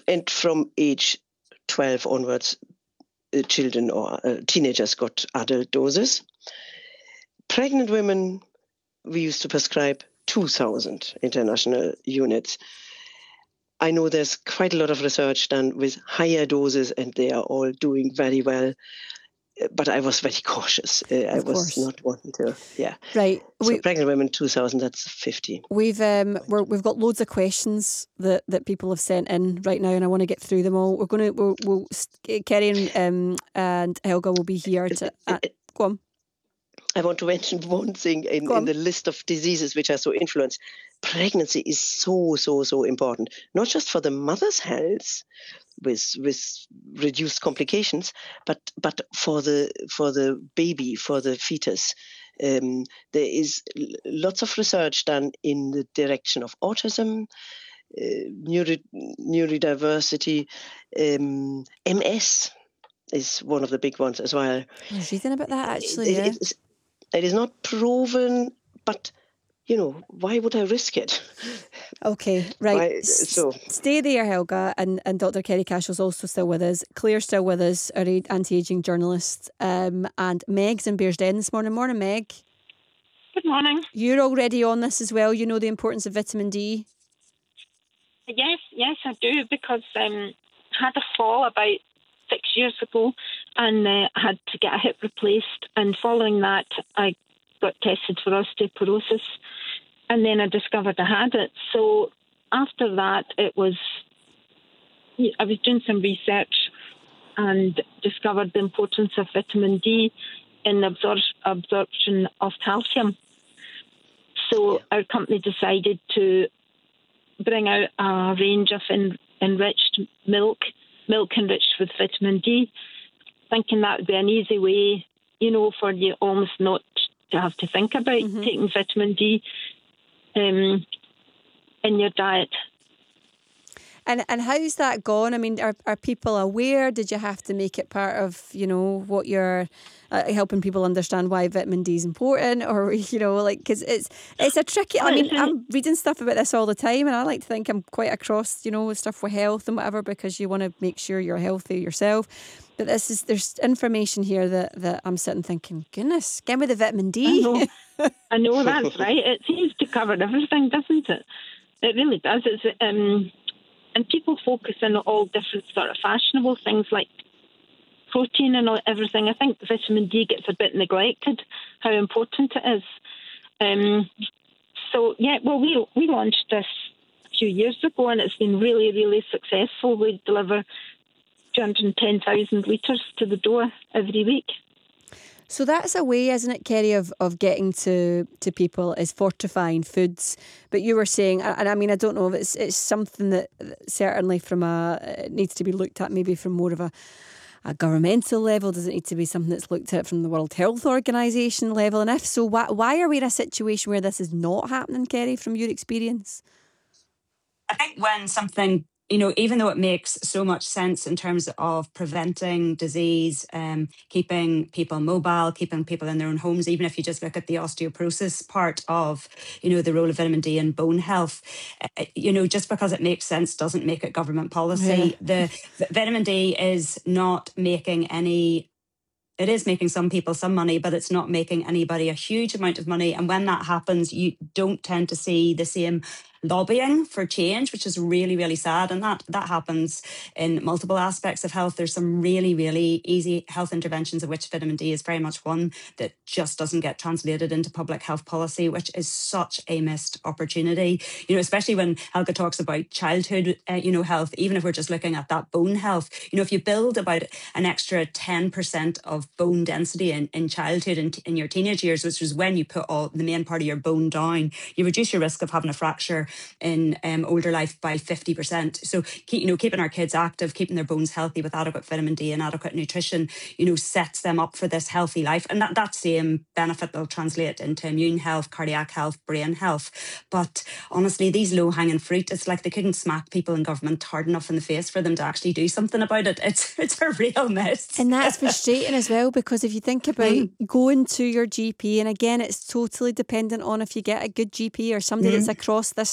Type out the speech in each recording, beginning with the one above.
and from age 12 onwards, children or teenagers got adult doses. Pregnant women, we used to prescribe 2,000 international units. I know there's quite a lot of research done with higher doses, and they are all doing very well. But I was very cautious. I was not wanting to. Yeah. Right. So pregnant women, 2,000. That's 50. We've got loads of questions that people have sent in right now, and I want to get through them all. Kerry and Helga will be here to go on. I want to mention one thing in the list of diseases which are so influenced. Pregnancy is so important, not just for the mother's health with reduced complications, but for the baby, for the fetus. There is lots of research done in the direction of autism, neurodiversity, MS is one of the big ones as well. I was reading about that actually. It is not proven, but why would I risk it? Okay, right. Stay there, Helga, and Dr. Kerry Cashell's also still with us. Claire's still with us, our anti-ageing journalist, and Meg's in Bearsden this morning. Morning, Meg. Good morning. You're already on this as well. You know the importance of vitamin D. Yes, I do, because I had a fall about 6 years ago and had to get a hip replaced, and following that I got tested for osteoporosis, and then I discovered I had it. So after that I was doing some research and discovered the importance of vitamin D in the absorption of calcium. So our company decided to bring out a range of enriched milk enriched with vitamin D, thinking that would be an easy way, for you almost not to have to think about taking vitamin D in your diet. And how's that gone? I mean, are people aware? Did you have to make it part of, what you're helping people understand why vitamin D is important? Or, because it's a tricky... I mean, I'm reading stuff about this all the time, and I like to think I'm quite across, stuff with health and whatever, because you want to make sure you're healthy yourself. But there's information here that I'm sitting thinking, goodness, give me the vitamin D. I know that's right. It seems to cover everything, doesn't it? It really does. And people focus on all different sort of fashionable things like protein and everything. I think vitamin D gets a bit neglected, how important it is. We launched this a few years ago, and it's been really, really successful. We deliver 210,000 litres to the door every week. So that's a way, isn't it, Kerry, of getting to people, is fortifying foods. But you were saying, and I mean, I don't know if it's something that certainly it needs to be looked at maybe from more of a governmental level. Does it need to be something that's looked at from the World Health Organisation level? And if so, why are we in a situation where this is not happening, Kerry, from your experience? I think when something, even though it makes so much sense in terms of preventing disease, keeping people mobile, keeping people in their own homes, even if you just look at the osteoporosis part of, the role of vitamin D in bone health, just because it makes sense doesn't make it government policy. Yeah. The vitamin D is not making it is making some people some money, but it's not making anybody a huge amount of money. And when that happens, you don't tend to see the same lobbying for change, which is really, really sad. And that happens in multiple aspects of health. There's some really, really easy health interventions, of which vitamin D is very much one, that just doesn't get translated into public health policy, which is such a missed opportunity. Especially when Helga talks about childhood, health, even if we're just looking at that bone health, if you build about an extra 10% of bone density in childhood and in your teenage years, which is when you put the main part of your bone down, you reduce your risk of having a fracture in older life by 50%. So, keeping our kids active, keeping their bones healthy with adequate vitamin D and adequate nutrition, sets them up for this healthy life. And that same benefit will translate into immune health, cardiac health, brain health. But honestly, these low-hanging fruit, it's like they couldn't smack people in government hard enough in the face for them to actually do something about it. It's a real mess. And that's frustrating as well, because if you think about going to your GP, and again, it's totally dependent on if you get a good GP or somebody that's across this stuff.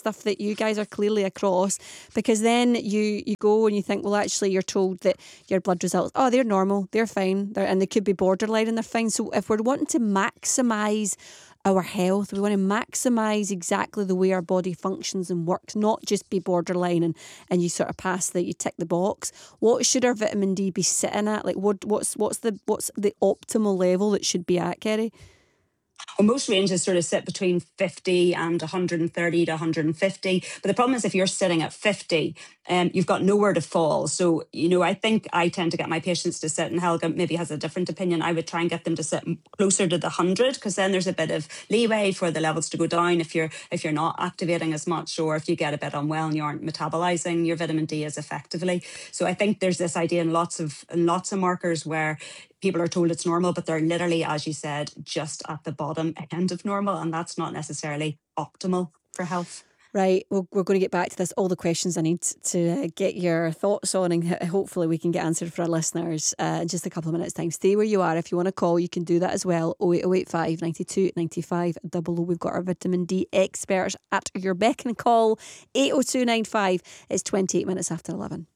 stuff that you guys are clearly across, because then you go and you think, well, actually you're told that your blood results, oh, they're normal, they're fine, and they could be borderline and they're fine. So if we're wanting to maximise our health, we want to maximise exactly the way our body functions and works, not just be borderline and you sort of pass that, you tick the box. What should our vitamin D be sitting at? Like what's the optimal level that should be at, Kerry? Well, most ranges sort of sit between 50 and 130 to 150. But the problem is if you're sitting at 50, you've got nowhere to fall. So, I think I tend to get my patients to sit, and Helga maybe has a different opinion. I would try and get them to sit closer to the 100, because then there's a bit of leeway for the levels to go down if you're not activating as much, or if you get a bit unwell and you aren't metabolizing your vitamin D as effectively. So I think there's this idea in lots of markers where people are told it's normal, but they're literally, as you said, just at the bottom end of normal, and that's not necessarily optimal for health. Right, we're going to get back to this, all the questions I need to get your thoughts on, and hopefully we can get answered for our listeners in just a couple of minutes' time. Stay where you are. If you want to call, you can do that as well. 08085 92 95 00. We've got our vitamin D experts at your beck and call. 80295. It's 28 minutes after 11.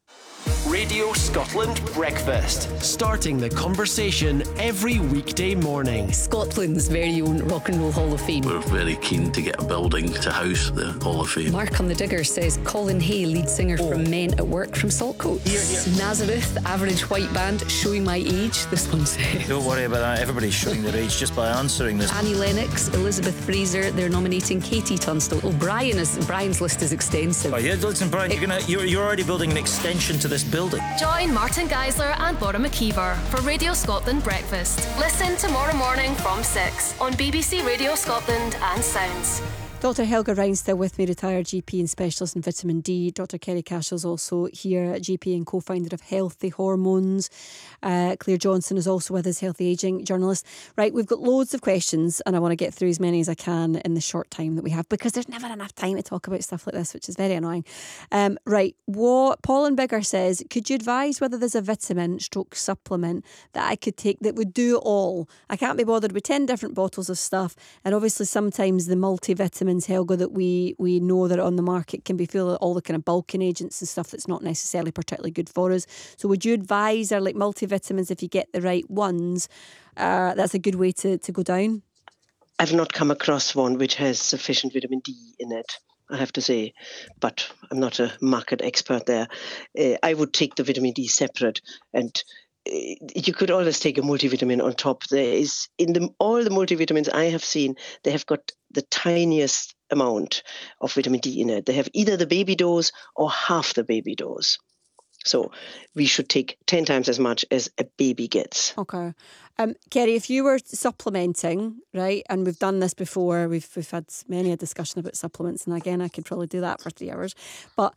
Radio Scotland Breakfast. Starting the conversation every weekday morning. Scotland's very own Rock and Roll Hall of Fame. We're very keen to get a building to house the Hall of Fame. Mark on the Digger says Colin Hay, lead singer from Men at Work from Saltcoats. Nazareth, average white band, showing my age, this one says. Don't worry about that, everybody's showing their age just by answering this. Annie Lennox, Elizabeth Fraser, they're nominating Katie Tunstall. Brian's list is extensive. Oh yeah, listen, Brian, you're already building an extension to this building. Join Martin Geisler and Bora McKeever for Radio Scotland Breakfast. Listen tomorrow morning from 6 on BBC Radio Scotland and Sounds. Dr Helga Ryan still with me, retired GP and specialist in vitamin D. Dr Kerry Cashell's also here, GP and co-founder of Healthy Hormones. Claire Johnson is also with us, healthy ageing journalist. Right, we've got loads of questions and I want to get through as many as I can in the short time that we have, because there's never enough time to talk about stuff like this, which is very annoying. Right, what Paul and Bigger says, could you advise whether there's a vitamin / supplement that I could take that would do it all? I can't be bothered with 10 different bottles of stuff, and obviously sometimes the multivitamins, Helga, that we know that are on the market can be full of all the kind of bulking agents and stuff that's not necessarily particularly good for us. So would you advise, or like multivitamins, if you get the right ones, that's a good way to go down? I've not come across one which has sufficient vitamin D in it, I have to say, but I'm not a market expert there. I would take the vitamin D separate, and you could always take a multivitamin on top. There is, all the multivitamins I have seen, they have got the tiniest amount of vitamin D in it. They have either the baby dose or half the baby dose. So we should take 10 times as much as a baby gets. Okay. Kerry, if you were supplementing, right, and we've done this before, we've had many a discussion about supplements, and again, I could probably do that for 3 hours, but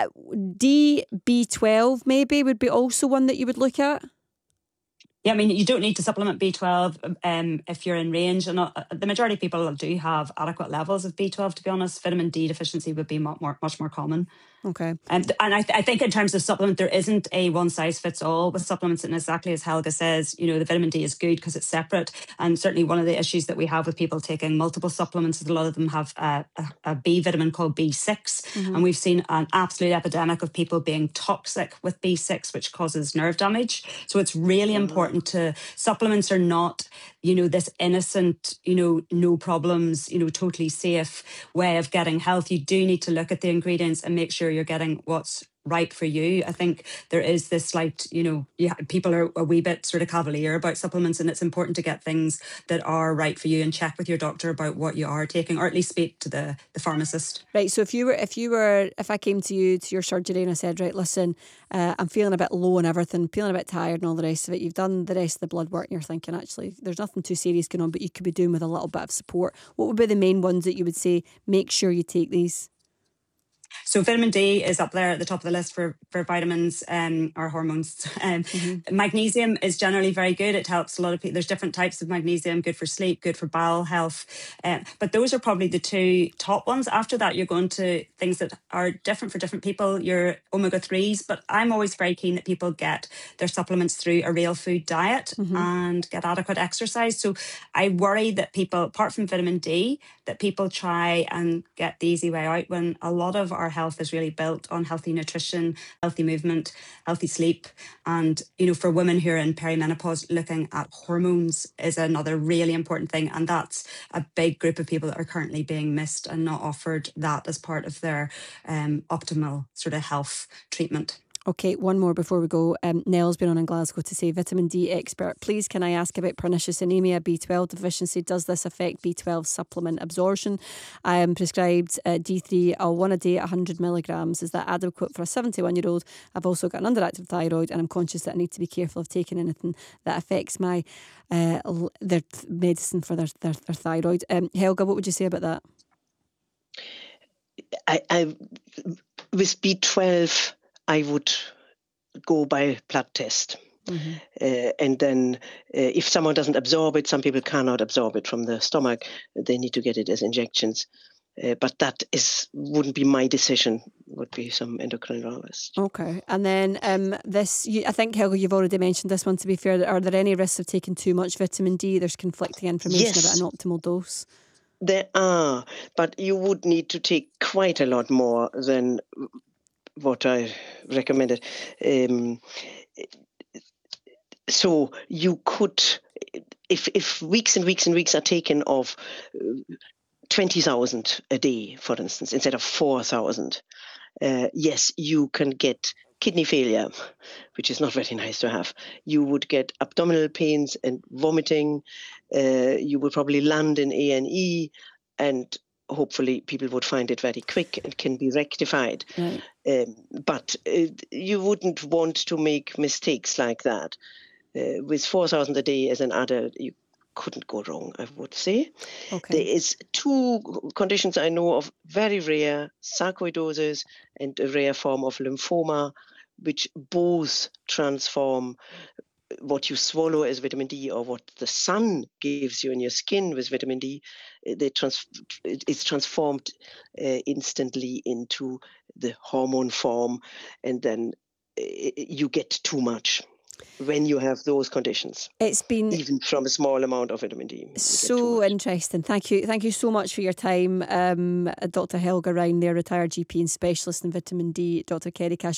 B12 maybe would be also one that you would look at? Yeah, I mean, you don't need to supplement B12 if you're in range. And the majority of people do have adequate levels of B12, to be honest. Vitamin D deficiency would be much more common. Okay. And I think in terms of supplement, there isn't a one size fits all with supplements. And exactly as Helga says, the vitamin D is good because it's separate. And certainly one of the issues that we have with people taking multiple supplements is a lot of them have a B vitamin called B6. Mm-hmm. And we've seen an absolute epidemic of people being toxic with B6, which causes nerve damage. So it's really important to, supplements are not, this innocent, no problems, totally safe way of getting health. You do need to look at the ingredients and make sure you're getting what's right for you. I think there is this slight, people are a wee bit sort of cavalier about supplements, and it's important to get things that are right for you and check with your doctor about what you are taking, or at least speak to the pharmacist. Right. So if I came to you, to your surgery, and I said, right, listen, I'm feeling a bit low and everything, feeling a bit tired and all the rest of it. You've done the rest of the blood work and you're thinking, actually, there's nothing too serious going on, but you could be doing with a little bit of support. What would be the main ones that you would say, make sure you take these? So vitamin D is up there at the top of the list for vitamins or hormones. Magnesium is generally very good. It helps a lot of people. There's different types of magnesium, good for sleep, good for bowel health. But those are probably the two top ones. After that, you're going to things that are different for different people, your omega-3s. But I'm always very keen that people get their supplements through a real food diet and get adequate exercise. So I worry that people, apart from vitamin D, that people try and get the easy way out when a lot of our health is really built on healthy nutrition, healthy movement, healthy sleep. And, you know, for women who are in perimenopause, looking at hormones is another really important thing. And that's a big group of people that are currently being missed and not offered that as part of their optimal sort of health treatment. Okay, one more before we go. Nell's been on in Glasgow to say, vitamin D expert, please can I ask about pernicious anemia, B12 deficiency? Does this affect B12 supplement absorption? I am prescribed D3, one a day, 100 milligrams. Is that adequate for a 71-year-old? I've also got an underactive thyroid and I'm conscious that I need to be careful of taking anything that affects my their medicine for their thyroid. Helga, what would you say about that? I with B12, I would go by blood test. And then if someone doesn't absorb it, some people cannot absorb it from the stomach. They need to get it as injections. But that wouldn't be my decision, would be some endocrinologist. Okay. And then I think, Helga, you've already mentioned this one, to be fair. Are there any risks of taking too much vitamin D? There's conflicting information about an optimal dose. There are, but you would need to take quite a lot more than what I recommended. So you could, if weeks and weeks and weeks are taken of 20,000 a day, for instance, instead of 4,000, yes, you can get kidney failure, which is not very nice to have. You would get abdominal pains and vomiting. You would probably land in A&E, and hopefully people would find it very quick and can be rectified. Right. But you wouldn't want to make mistakes like that. With 4,000 a day as an adult, you couldn't go wrong, I would say. Okay. There is two conditions I know of, very rare, sarcoidosis and a rare form of lymphoma, which both transform what you swallow as vitamin D or what the sun gives you in your skin with vitamin D. It's transformed instantly into the hormone form, and then you get too much when you have those conditions. It's been even from a small amount of vitamin D. So interesting. Thank you so much for your time, Dr. Helga Ryan, there, retired GP and specialist in vitamin D. Dr. Kerry Cash.